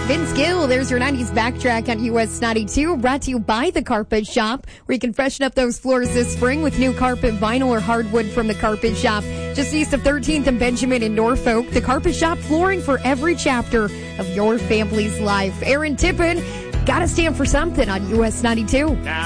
Vince Gill, there's your 90s backtrack on US 92, brought to you by The Carpet Shop, where you can freshen up those floors this spring with new carpet, vinyl, or hardwood from The Carpet Shop. Just east of 13th and Benjamin in Norfolk, The Carpet Shop, flooring for every chapter of your family's life. Aaron Tippin, gotta stand for something on US 92.